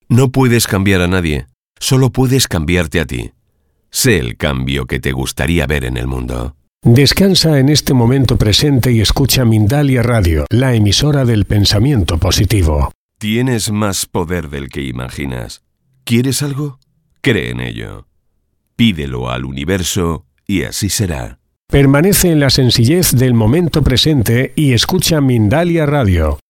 No puedes cambiar a nadie, solo puedes cambiarte a ti. Sé el cambio que te gustaría ver en el mundo. Descansa en este momento presente y escucha Mindalia Radio, la emisora del pensamiento positivo. Tienes más poder del que imaginas. ¿Quieres algo? Cree en ello. Pídelo al universo y así será. Permanece en la sencillez del momento presente y escucha Mindalia Radio.